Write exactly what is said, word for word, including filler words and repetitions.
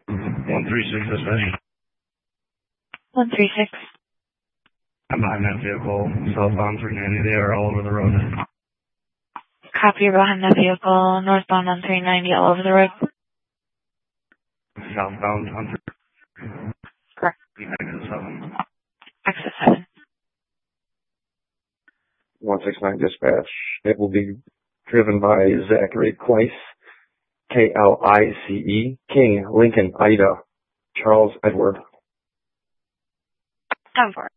one three six dispatch. one three six. I'm behind that vehicle, southbound three ninety. They are all over the road. Copy, you're behind that vehicle, northbound on three ninety, all over the road. Southbound on three. Correct. Exit seven. Exit seven. one six nine dispatch. It will be driven by Zachary Kleiss, K L I C E, King, Lincoln, Ida, Charles Edward. Time for it.